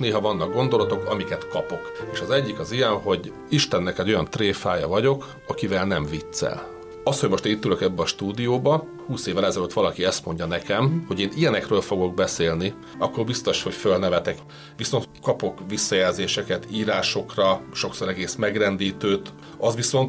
néha vannak gondolatok, amiket kapok. És az egyik az ilyen, hogy Istennek egy olyan tréfája vagyok, akivel nem viccel. Az, hogy most itt ülök ebbe a stúdióba, 20 évvel ezelőtt valaki ezt mondja nekem, hogy én ilyenekről fogok beszélni, akkor biztos, hogy fölnevetek. Viszont kapok visszajelzéseket írásokra, sokszor egész megrendítőt, az viszont